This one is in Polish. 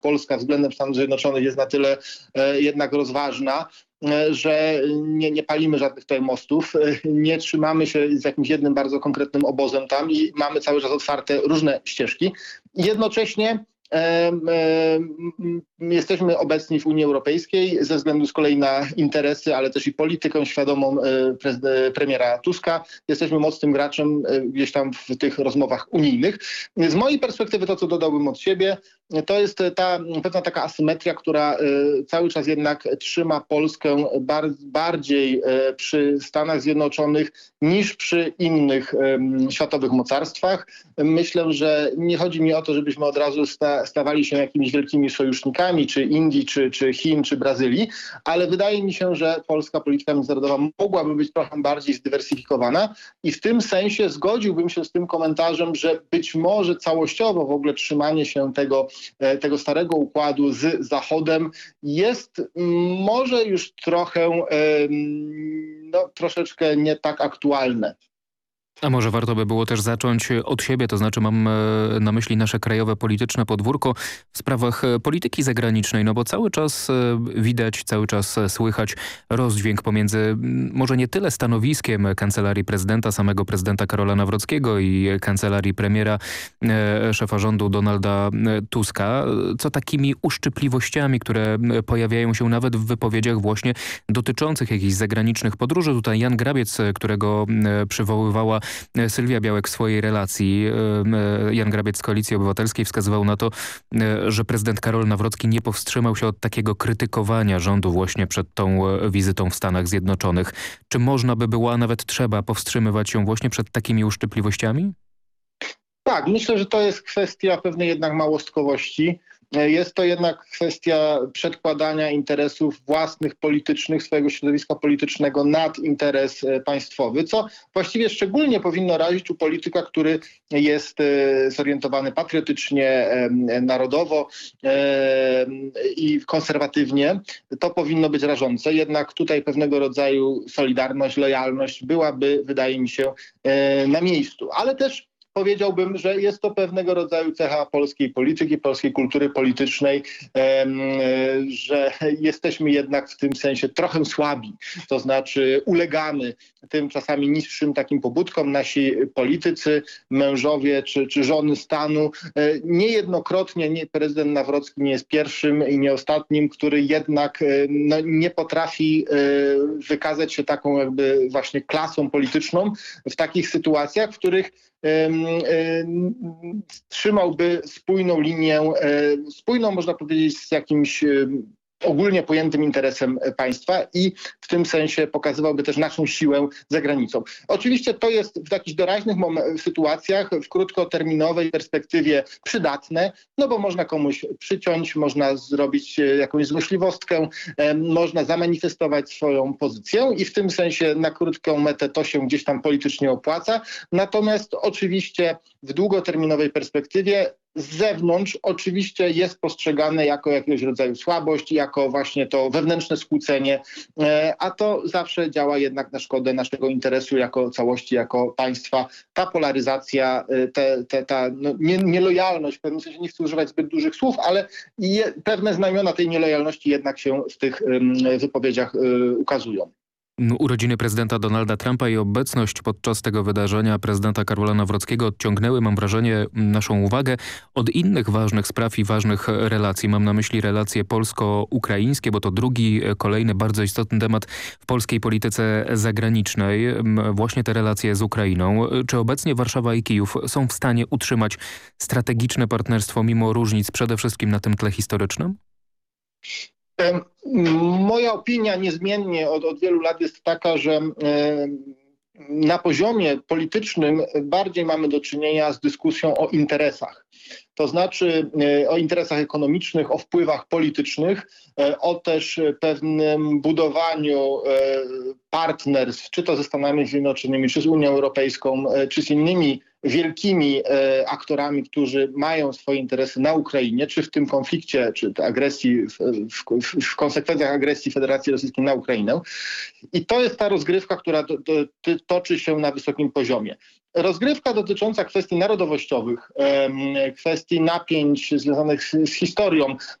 Polska względem Stanów Zjednoczonych jest na tyle jednak rozważna, że nie palimy żadnych tutaj mostów, nie trzymamy się z jakimś jednym bardzo konkretnym obozem tam i mamy cały czas otwarte różne ścieżki. Jednocześnie jesteśmy obecni w Unii Europejskiej ze względu z kolei na interesy, ale też i politykę świadomą premiera Tuska. Jesteśmy mocnym graczem gdzieś tam w tych rozmowach unijnych. Z mojej perspektywy to, co dodałbym od siebie, to jest ta pewna taka asymetria, która cały czas jednak trzyma Polskę bardziej przy Stanach Zjednoczonych niż przy innych światowych mocarstwach. Myślę, że nie chodzi mi o to, żebyśmy od razu stawali się jakimiś wielkimi sojusznikami, czy Indii, czy Chin, czy Brazylii, ale wydaje mi się, że polska polityka międzynarodowa mogłaby być trochę bardziej zdywersyfikowana i w tym sensie zgodziłbym się z tym komentarzem, że być może całościowo w ogóle trzymanie się tego starego układu z Zachodem jest może już trochę, troszeczkę nie tak aktualne. A może warto by było też zacząć od siebie, to znaczy mam na myśli nasze krajowe polityczne podwórko w sprawach polityki zagranicznej, no bo cały czas widać, cały czas słychać rozdźwięk pomiędzy może nie tyle stanowiskiem kancelarii prezydenta, samego prezydenta Karola Nawrockiego i kancelarii premiera, szefa rządu Donalda Tuska, co takimi uszczypliwościami, które pojawiają się nawet w wypowiedziach właśnie dotyczących jakichś zagranicznych podróży. Tutaj Jan Grabiec, którego przywoływała Sylwia Białek w swojej relacji, Jan Grabiec z Koalicji Obywatelskiej, wskazywał na to, że prezydent Karol Nawrocki nie powstrzymał się od takiego krytykowania rządu właśnie przed tą wizytą w Stanach Zjednoczonych. Czy można by było, a nawet trzeba powstrzymywać się właśnie przed takimi uszczypliwościami? Tak, myślę, że to jest kwestia pewnej jednak małostkowości. Jest to jednak kwestia przedkładania interesów własnych, politycznych, swojego środowiska politycznego nad interes państwowy, co właściwie szczególnie powinno razić u polityka, który jest zorientowany patriotycznie, narodowo i konserwatywnie. To powinno być rażące, jednak tutaj pewnego rodzaju solidarność, lojalność byłaby, wydaje mi się, na miejscu. Ale też powiedziałbym, że jest to pewnego rodzaju cecha polskiej polityki, polskiej kultury politycznej, że jesteśmy jednak w tym sensie trochę słabi. To znaczy ulegamy tym czasami niższym takim pobudkom. Nasi politycy, mężowie czy żony stanu, niejednokrotnie prezydent Nawrocki nie jest pierwszym i nie ostatnim, który jednak nie potrafi wykazać się taką jakby właśnie klasą polityczną w takich sytuacjach, w których trzymałby spójną linię, spójną można powiedzieć z jakimś ogólnie pojętym interesem państwa i w tym sensie pokazywałby też naszą siłę za granicą. Oczywiście to jest w jakichś doraźnych sytuacjach, w krótkoterminowej perspektywie przydatne, no bo można komuś przyciąć, można zrobić jakąś złośliwostkę, można zamanifestować swoją pozycję i w tym sensie na krótką metę to się gdzieś tam politycznie opłaca. Natomiast oczywiście w długoterminowej perspektywie z zewnątrz oczywiście jest postrzegane jako jakiegoś rodzaju słabość, jako właśnie to wewnętrzne skłócenie, a to zawsze działa jednak na szkodę naszego interesu jako całości, jako państwa. Ta polaryzacja, ta nielojalność, w pewnym sensie nie chcę używać zbyt dużych słów, ale pewne znamiona tej nielojalności jednak się w tych wypowiedziach ukazują. Urodziny prezydenta Donalda Trumpa i obecność podczas tego wydarzenia prezydenta Karola Nawrockiego odciągnęły, mam wrażenie, naszą uwagę od innych ważnych spraw i ważnych relacji. Mam na myśli relacje polsko-ukraińskie, bo to drugi, kolejny bardzo istotny temat w polskiej polityce zagranicznej. Właśnie te relacje z Ukrainą. Czy obecnie Warszawa i Kijów są w stanie utrzymać strategiczne partnerstwo mimo różnic, przede wszystkim na tym tle historycznym? Moja opinia niezmiennie od wielu lat jest taka, że na poziomie politycznym bardziej mamy do czynienia z dyskusją o interesach. To znaczy o interesach ekonomicznych, o wpływach politycznych, o też pewnym budowaniu partnerstw, czy to ze Stanami Zjednoczonymi, czy z Unią Europejską, czy z innymi wielkimi aktorami, którzy mają swoje interesy na Ukrainie, czy w tym konflikcie, czy agresji, w konsekwencjach agresji Federacji Rosyjskiej na Ukrainę. I to jest ta rozgrywka, która toczy się na wysokim poziomie. Rozgrywka dotycząca kwestii narodowościowych, kwestii napięć związanych z historią,